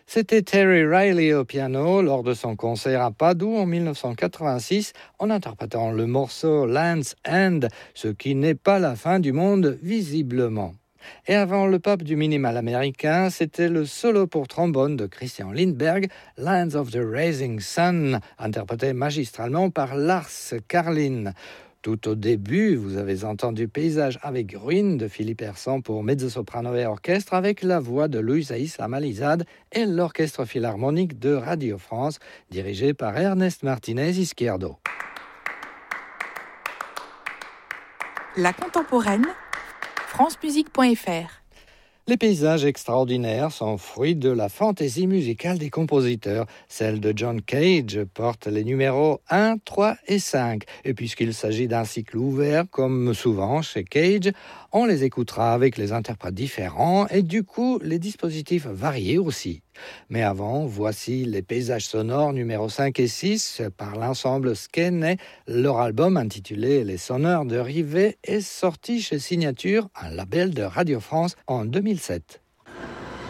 C'était Terry Riley au piano lors de son concert à Padoue en 1986 en interprétant le morceau Land's End, ce qui n'est pas la fin du monde visiblement. Et avant le pop du minimal américain, c'était le solo pour trombone de Christian Lindberg, Lands of the Rising Sun, interprété magistralement par Lars Karlin. Tout au début, vous avez entendu Paysage avec ruines de Philippe Hersan pour mezzo-soprano et orchestre avec la voix de Louis Aïs Amalizade et l'orchestre philharmonique de Radio France, dirigé par Ernest Martinez Izquierdo. La contemporaine, francemusique.fr. Les paysages extraordinaires sont fruits de la fantaisie musicale des compositeurs. Celle de John Cage porte les numéros 1, 3 et 5. Et puisqu'il s'agit d'un cycle ouvert, comme souvent chez Cage, on les écoutera avec les interprètes différents et du coup les dispositifs variés aussi. Mais avant, voici les paysages sonores numéros 5 et 6 par l'ensemble Skene. Leur album intitulé Les Sonneurs de Rivet est sorti chez Signature, un label de Radio France, en 2007.